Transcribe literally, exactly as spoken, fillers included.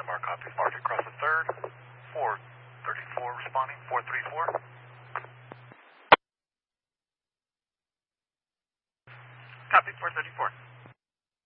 Lamar, copy. Market across the third. four thirty-four responding. four three four. Copy, four thirty-four.